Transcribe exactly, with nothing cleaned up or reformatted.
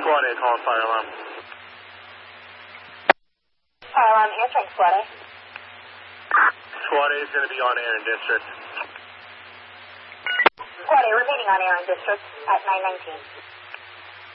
Squad A, calling fire alarm. Fire alarm answering, Squad A. Squad A is going to be on air in district. Squad A remaining on air in district at nine nineteen.